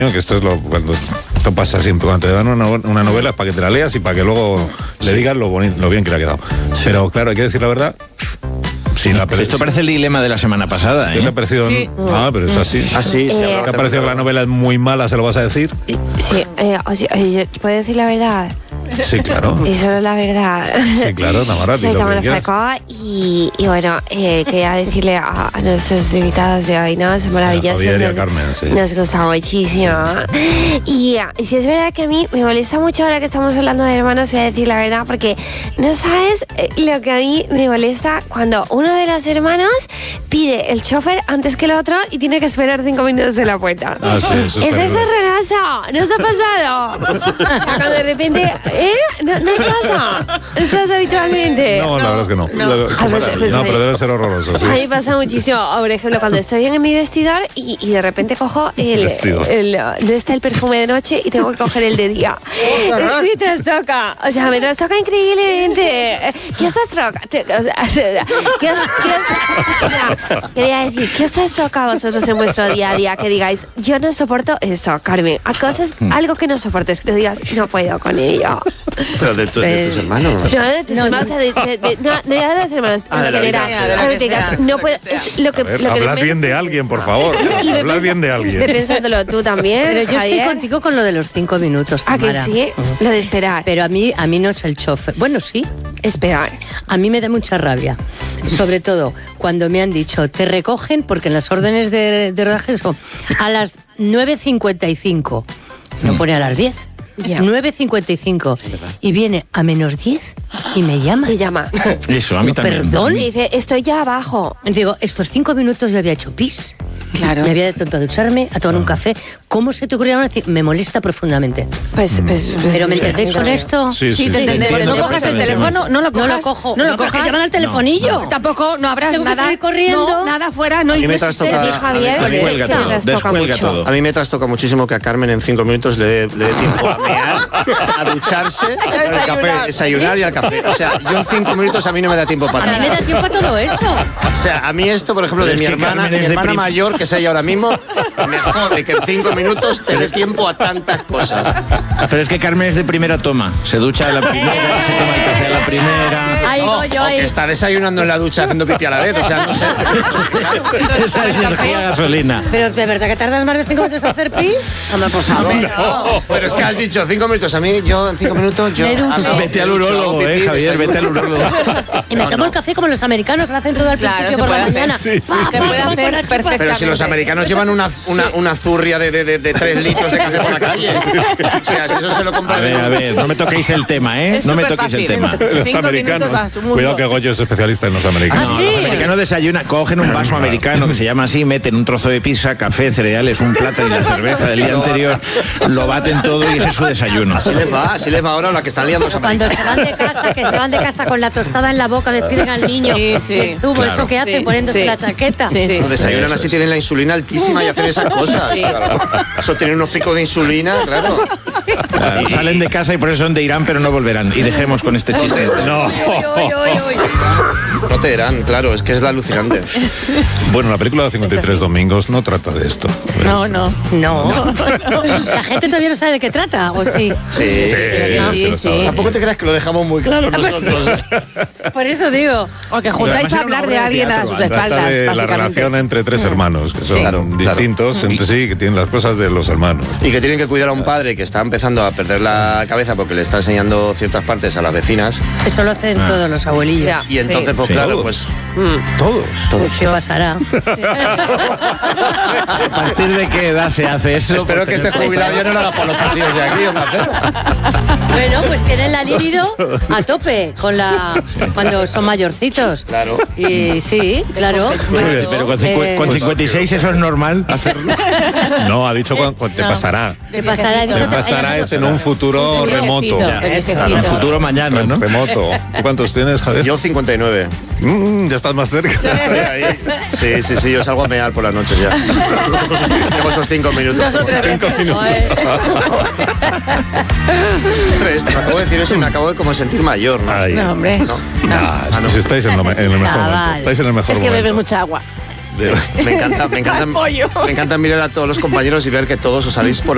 que esto es cuando esto pasa siempre, cuando te dan una novela es para que te la leas y para que luego le digas lo bien que le ha quedado. Pero claro, hay que decir la verdad. Sí, esto parece el dilema de la semana pasada, ¿eh? ¿Qué te ha parecido? Sí. Pero es así. Sí. ¿Te ha parecido que la novela es muy mala, se lo vas a decir? Sí, ¿puedo decir la verdad? Sí, claro. Y solo la verdad. Sí, claro, Tamara. Soy Tamara Falcó y bueno, quería decirle a nuestros invitados de hoy, ¿no? Son maravillosos. Nos gusta muchísimo. Y si es verdad que a mí me molesta mucho ahora que estamos hablando de hermanos, voy a decir la verdad, porque no sabes lo que a mí me molesta cuando uno de los hermanos pide el chofer antes que el otro y tiene que esperar 5 minutos en la puerta. Sí, eso es horroroso. ¿No os ha pasado? O sea, cuando de repente... ¿No os pasa? ¿Estás habitualmente? No, la verdad es que no. No, pero debe ser horroroso. Sí. A mí pasa muchísimo. Por ejemplo, cuando estoy en mi vestidor y de repente cojo no está el perfume de noche y tengo que coger el de día. Me trastoca. O sea, me trastoca increíblemente. ¿Qué os trastoca? Quería decir, ¿qué os trastoca a vosotros en vuestro día a día? Que digáis, yo no soporto eso, Carmen. A cosas, algo que no soportes, que digas, no puedo con ello. Pero de tus hermanos. No, de tus hermanos, no de los hermanos, en general. No puedo, es lo que Hablar bien de alguien, por favor. Hablar bien de alguien. Pensándolo tú también. Pero yo estoy contigo con lo de los 5 minutos, Tamara. ¿A que sí? Lo de esperar. Pero a mí no es el chofer. Bueno, sí. Esperar. A mí me da mucha rabia. Sobre todo cuando me han dicho, te recogen, porque en las órdenes de rodaje son a las 9:55. No pone a las 10. 9:55 y viene a -10 y me llama. Eso, a mí también. ¿Perdón? Y dice, estoy ya abajo. Digo, estos 5 minutos yo había hecho pis. Claro. Me había dado tiempo a ducharme, a tomar un café. ¿Cómo se te ocurrió decir? Me molesta profundamente. Pues ¿Pero me entendéis con esto? Sí, te entendemos. No cojas el teléfono, no lo cojas. No lo cojas. Llaman al telefonillo. Tampoco, no habrá Tengo que nada. salir corriendo. No, nada fuera. No, a mí me trastoca. Descuelga todo. A mí me trastoca muchísimo que a Carmen en 5 minutos le dé tiempo a mear, a ducharse, al café, desayunar y al café. O sea, yo en 5 minutos a mí no me da tiempo para nada. A mí me da tiempo a todo eso. O sea, a mí esto, por ejemplo, de mi hermana mayor, que es ella ahora mismo, me jode que en 5 minutos te dé tiempo a tantas cosas. Pero es que Carmen es de primera toma. Se ducha a la primera, se toma el café a la primera. Ahí voy yo, o que está desayunando en la ducha haciendo pipí a la vez. O sea, no sé. Esa es energía gasolina. Pero ¿de verdad que tardas más de 5 minutos en hacer pis? Hombre, por favor. No, pero es que has dicho 5 minutos. A mí, yo en 5 minutos, yo... Vete al urólogo, Javier, vete al urólogo. Y me tomo el café como los americanos que lo hacen todo al principio por la mañana. Se puede hacer perfectamente. Pero si los americanos llevan una zurria de 3 litros de café por la calle. O sea, si eso se lo compra... A ver, no me toquéis el tema, ¿eh? No me toquéis el tema. Los americanos. Cuidado que Goyo es especialista en los americanos. No, los americanos desayunan, cogen un vaso americano que se llama así, meten un trozo de pizza, café, cereales, un plátano y la cerveza del día anterior, lo baten todo y ese es su desayuno. Así les va ahora la que están liando los americanos. Cuando se van de casa con la tostada en la boca, despiden al niño. Sí. Tuvo claro. Eso que hace poniéndose la chaqueta. No, desayunan así, tienen la insulina altísima y hacen esas cosas. Eso tienen unos picos de insulina, claro. Salen de casa y por eso son de Irán, pero no volverán. Y dejemos con este chiste. No. No te dirán, claro, es que es alucinante. Bueno, la película de 53 domingos no trata de esto. No. La gente todavía no sabe de qué trata, ¿o sí? Sí. Tampoco te creas que lo dejamos muy claro nosotros. Por eso digo. O que juntáis para hablar de alguien a sus espaldas, de básicamente. La relación entre 3 hermanos, que son distintos entre sí, que tienen las cosas de los hermanos. Y que tienen que cuidar a un padre que está empezando a perder la cabeza porque le está enseñando ciertas partes a las vecinas. Eso lo hacen todos los abuelillos. Y entonces, pues claro, pues... Todos. ¿Qué pasará? ¿A partir de qué edad se hace eso? Espero que este jubilado ya no lo haga por los pasillos de aquí, Bueno, pues tienen la libido a tope cuando son mayorcitos. Claro. Y sí, claro. Pero con 56 eso es normal hacerlo. No, ha dicho te pasará. Te pasará Es en un futuro remoto. En un futuro mañana, ¿no? Remoto. ¿Tú cuántos tienes, Javier? Yo 59. Ya estás más cerca. Sí, yo salgo a mear por las noches ya. Tengo esos 5 minutos. 5 minutos. Te acabo de decir eso y me acabo de como sentir mayor, ¿no? Ay. No, hombre. No. Si estáis en el mejor momento. Estáis en el mejor Es que momento. bebes mucha agua. Me encanta mirar a todos los compañeros y ver que todos os salís por